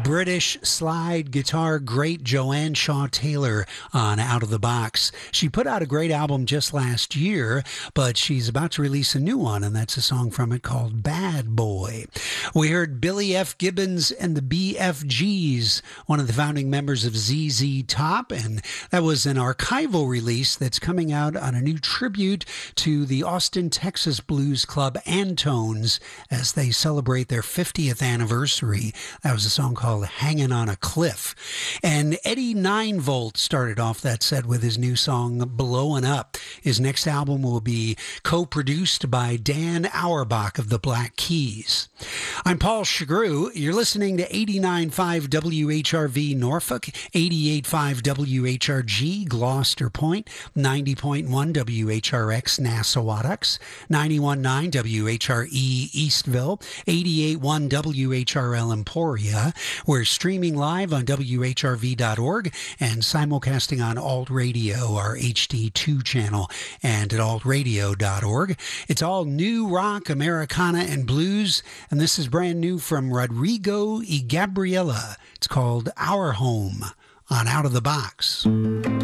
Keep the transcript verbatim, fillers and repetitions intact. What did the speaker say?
British slide guitar great Joanne Shaw Taylor on Out of the Box. She put out a great album just last year, but she's about to release a new one, and that's a song from it called Bad Boy. We heard Billy F. Gibbons and the B F Gs, one of the founding members of Z Z Top, and that was an archival release that's coming out on a new tribute to the Austin, Texas Blues Club Antones as they celebrate their fiftieth anniversary. That was a song called Hanging on a Cliff. And Eddie nine volt started off that set with his new song Blowin' Up. His next album will be co-produced by Dan Auerbach of the Black Keys. I'm Paul Chagru. You're listening to eighty-nine point five W H R V Norfolk, eighty-eight point five W H R G Gloucester Point, ninety point one W H R X Nassawadox, ninety-one point nine W H R E Eastville, eighty-eight point one W H R L Emporia. We're streaming live on W H R V dot org and simulcasting on Alt Radio, our H D two channel, and at alt radio dot org. It's all new rock, Americana, and blues, and this is brand new from Rodrigo y Gabriela. It's called Our Home on Out of the Box.